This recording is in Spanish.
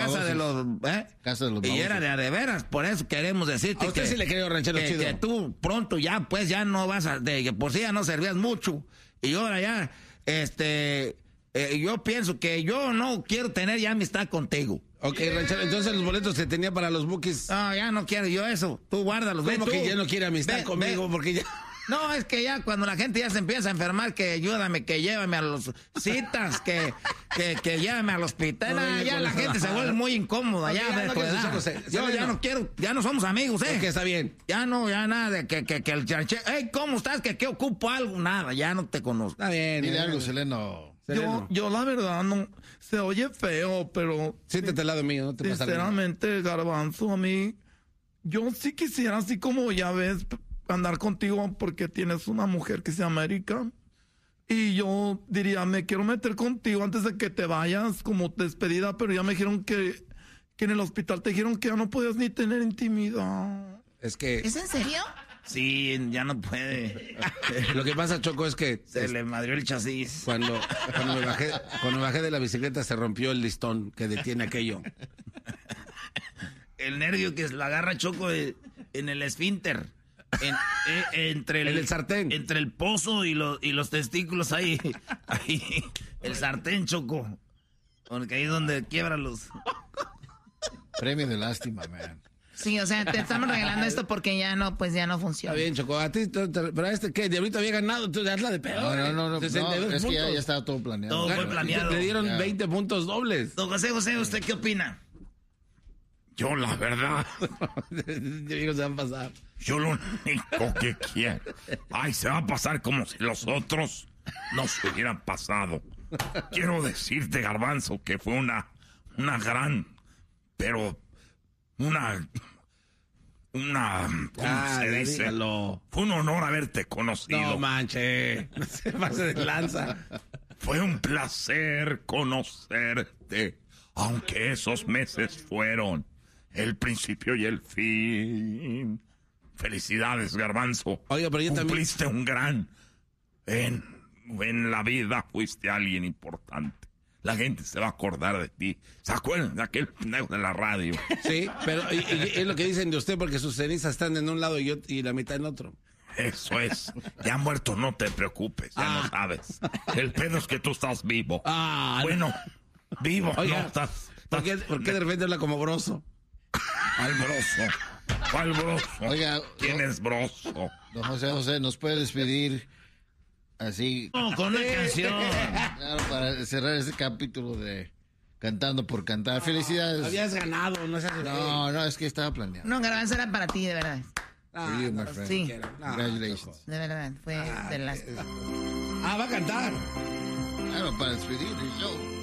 casa de los... Casa de los y era de veras, por eso queremos decirte a usted sí le creo, ranchero chido. Que tú pronto ya, pues ya no vas a... que por sí ya no servías mucho. Y ahora ya, yo pienso que yo no quiero tener ya amistad contigo. Ok, ranchero, entonces los boletos que tenía para los Bookies... No, ya no quiero yo eso. Tú guárdalos. ¿Cómo que ya no quiere amistad conmigo? Porque ya... No, es que ya cuando la gente ya se empieza a enfermar, que ayúdame, que llévame a los citas, que llévame al hospital. No, ya la gente se vuelve muy incómoda. Okay, ya no quiero, ya no somos amigos, Que está bien. Ya nada de que el chanche. Hey, ¿cómo estás? Que ocupo algo, nada, ya no te conozco. Está bien. Dile algo, Seleno. Yo la verdad no, se oye feo, pero... Siéntate al lado mío, no te pasa nada. Sinceramente, Garbanzo, a mí, yo sí quisiera, así como ya ves, andar contigo porque tienes una mujer que se llama Erika. Y yo diría, me quiero meter contigo antes de que te vayas como despedida, pero ya me dijeron que en el hospital te dijeron que ya no podías ni tener intimidad. ¿Es en serio? Sí, ya no puede. Lo que pasa, Choco, es que... Se le madrió el chasis. Cuando me bajé de la bicicleta se rompió el listón que detiene aquello. El nervio que la agarra, Choco, en el esfínter. Entre el sartén. Entre el pozo y los testículos ahí. El sartén, Choco. Porque ahí es donde quiebra los... Premio de lástima, man. Sí, o sea, te estamos regalando esto porque ya no funciona. Está bien, Choco. A ti, pero ¿qué? Diablito había ganado, tú hazla de peor. No, es que ya estaba todo planeado. Todo fue planeado. Le dieron 20 puntos dobles. Don José, ¿usted qué opina? Yo, la verdad, se va a pasar. Yo lo único que quiero. Ay, se va a pasar como si los otros no se hubieran pasado. Quiero decirte, Garbanzo, que fue una gran, pero ¿cómo se dice? Dígalo. Fue un honor haberte conocido. No manche, no se pase de lanza. Fue un placer conocerte, aunque esos meses fueron el principio y el fin. Felicidades, Garbanzo. Oiga, pero yo cumpliste un gran... En la vida fuiste alguien importante. La gente se va a acordar de ti. ¿Se acuerdan de aquel pendejo de la radio? Sí, pero y es lo que dicen de usted porque sus cenizas están en un lado y la mitad en otro. Eso es. Ya muerto, no te preocupes. Ya no sabes. El pedo es que tú estás vivo. Bueno, vivo. Oiga, no estás... ¿Por qué de repente habla como Broso? ¿Cuál Broso? ¿Cuál Broso? Oiga, ¿Quién es Broso? Don José, ¿nos puede despedir así? No, con una canción. Claro, para cerrar este capítulo de Cantando por Cantar. Felicidades. Habías ganado, no seas... No, es que estaba planeado. No, Garbanzo era para ti, de verdad. For you, my friend. Sí. Congratulations. De verdad, fue de las... va a cantar. Claro, para despedir el show.